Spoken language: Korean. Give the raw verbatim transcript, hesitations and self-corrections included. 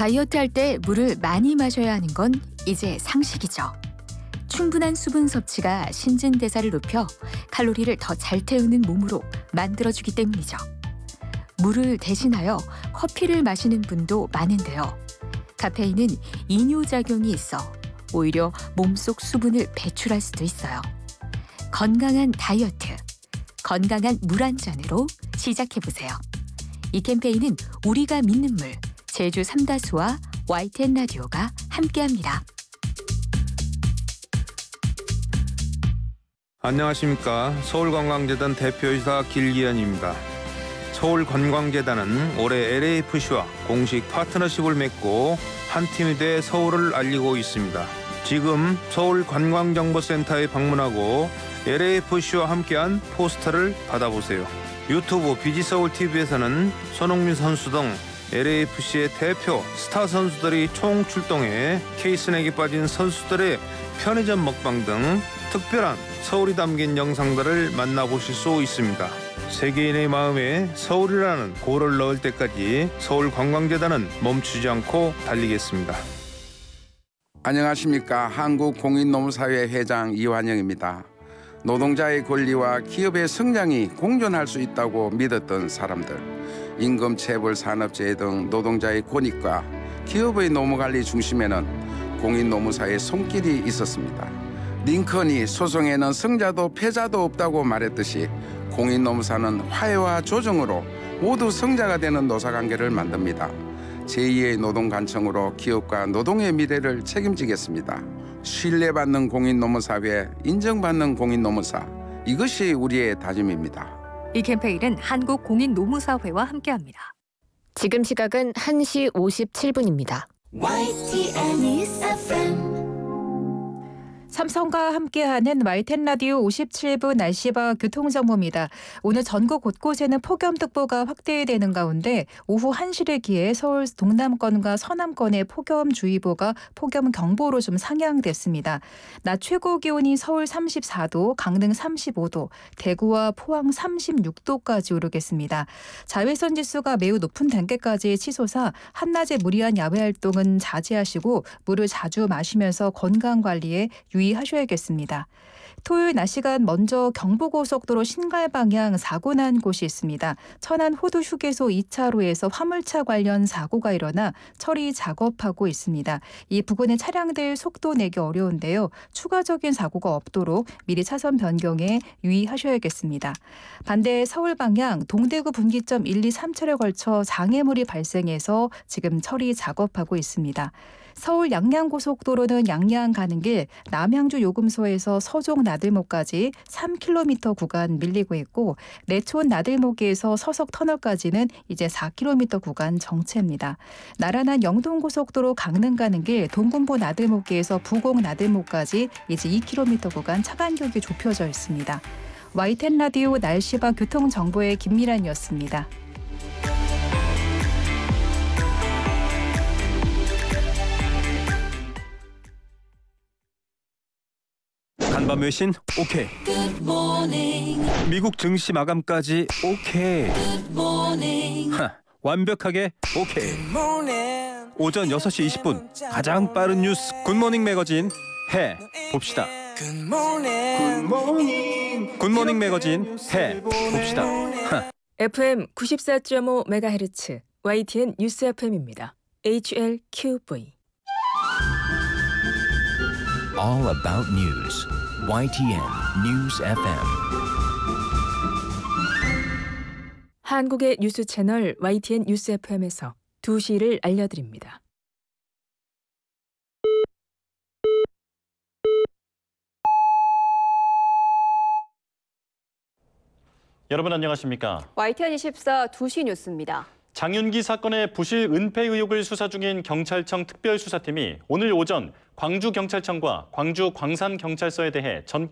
다이어트 할 때 물을 많이 마셔야 하는 건 이제 상식이죠. 충분한 수분 섭취가 신진대사를 높여 칼로리를 더 잘 태우는 몸으로 만들어주기 때문이죠. 물을 대신하여 커피를 마시는 분도 많은데요. 카페인은 이뇨작용이 있어 오히려 몸속 수분을 배출할 수도 있어요. 건강한 다이어트, 건강한 물 한 잔으로 시작해보세요. 이 캠페인은 우리가 믿는 물, 제주 삼다수와 와이텐 라디오가 함께합니다. 안녕하십니까. 서울관광재단 대표이사 길기현입니다. 서울관광재단은 올해 엘에이에프씨와 공식 파트너십을 맺고 한 팀이 돼 서울을 알리고 있습니다. 지금 서울관광정보센터에 방문하고 엘에이에프씨와 함께한 포스터를 받아보세요. 유튜브 비지서울티비에서는 손흥민 선수 등 엘에이에프씨의 대표 스타 선수들이 총 출동해 케이스넥에 빠진 선수들의 편의점 먹방 등 특별한 서울이 담긴 영상들을 만나보실 수 있습니다. 세계인의 마음에 서울이라는 고를 넣을 때까지 서울관광재단은 멈추지 않고 달리겠습니다. 안녕하십니까. 한국공인노무사회 회장 이완영입니다. 노동자의 권리와 기업의 성장이 공존할 수 있다고 믿었던 사람들, 임금 체불 산업재해 등 노동자의 권익과 기업의 노무관리 중심에는 공인노무사의 손길이 있었습니다. 링컨이 소송에는 승자도 패자도 없다고 말했듯이 공인노무사는 화해와 조정으로 모두 성자가 되는 노사관계를 만듭니다. 제이의 노동관청으로 기업과 노동의 미래를 책임지겠습니다. 신뢰받는 공인노무사회, 인정받는 공인노무사, 이것이 우리의 다짐입니다. 이 캠페인은 한국공인노무사회와 함께합니다. 지금 시각은 한 시 오십칠 분입니다. 와이티엔 에프엠 삼성과 함께하는 와이텐 라디오 오십칠 분 날씨와 교통정보입니다. 오늘 전국 곳곳에는 폭염특보가 확대되는 가운데 오후 한 시를 기해 서울 동남권과 서남권에 폭염주의보가 폭염경보로 좀 상향됐습니다. 낮 최고 기온이 서울 삼십사 도, 강릉 삼십오 도, 대구와 포항 삼십육 도까지 오르겠습니다. 자외선 지수가 매우 높은 단계까지 치솟아 한낮에 무리한 야외 활동은 자제하시고 물을 자주 마시면서 건강관리에 유의하셔야겠습니다. 토요일 낮 시간 먼저 경부고속도로 신갈 방향 사고 난 곳이 있습니다. 천안 호두 휴게소 이 차로에서 화물차 관련 사고가 일어나 처리 작업하고 있습니다. 이 부근의 차량들 속도 내기 어려운데요. 추가적인 사고가 없도록 미리 차선 변경에 유의하셔야겠습니다. 반대 서울 방향 동대구 분기점 일, 이, 삼 차로에 걸쳐 장애물이 발생해서 지금 처리 작업하고 있습니다. 서울 양양고속도로는 양양 가는 길 남양주 요금소에서 서종 나들목까지 삼 킬로미터 구간 밀리고 있고 내촌 나들목에서 서석 터널까지는 이제 사 킬로미터 구간 정체입니다. 나란한 영동고속도로 강릉 가는 길 동군보 나들목에서 부곡 나들목까지 이제 이 킬로미터 구간 차간격이 좁혀져 있습니다. 와이텐 라디오 날씨와 교통정보의 김미란이었습니다. 간밤 외신 오케이. 미국 증시 마감까지 오케이. 하, 완벽하게 오케이. 오전 여섯 시 이십 분 가장 빠른 뉴스 굿모닝 매거진 해 봅시다. 굿모닝. 굿모닝 매거진 해 봅시다. 하. 에프엠 구십사 점 오 메가헤르츠 와이티엔 뉴스 에프엠입니다. 에이치엘큐브이 All about news. 와이티엔 News 에프엠. 한국의 뉴스 채널 와이티엔 뉴스 에프엠에서 두 시를 알려드립니다. 여러분 안녕하십니까? 와이티엔 이십사 두 시 뉴스입니다. 장윤기 사건의 부실 은폐 의혹을 수사 중인 경찰청 특별수사팀이 오늘 오전 광주경찰청과 광주광산경찰서에 대해 전